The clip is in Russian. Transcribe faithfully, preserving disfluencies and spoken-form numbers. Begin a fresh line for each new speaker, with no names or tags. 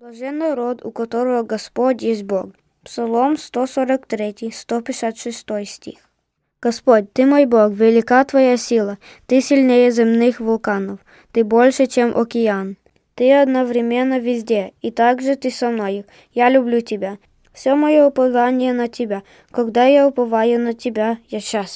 Блажен народ, у которого Господь есть Бог. Псалом сто сорок три, сто пятьдесят шесть стих. Господь, Ты мой Бог, велика Твоя сила, Ты сильнее земных вулканов, Ты больше, чем океан. Ты одновременно везде, и также Ты со мной. Я люблю Тебя. Все мое упование на Тебя. Когда я уповаю на Тебя, я счастлив.